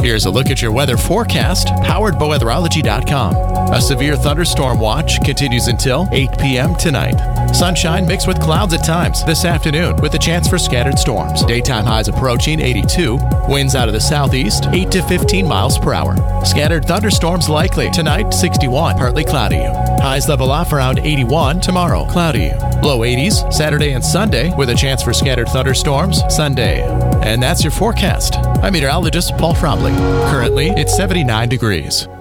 Here's a look at your weather forecast, powered by weatherology.com. A severe thunderstorm watch continues until 8 p.m. tonight. Sunshine mixed with clouds at times this afternoon with a chance for scattered storms. Daytime highs approaching 82. Winds out of the southeast, 8 to 15 miles per hour. Scattered thunderstorms likely. Tonight, 61, partly cloudy. Highs level off around 81 tomorrow, cloudy. Low 80s Saturday and Sunday with a chance for scattered thunderstorms Sunday. And that's your forecast. I'm meteorologist Paul Trombley. Currently, it's 79 degrees.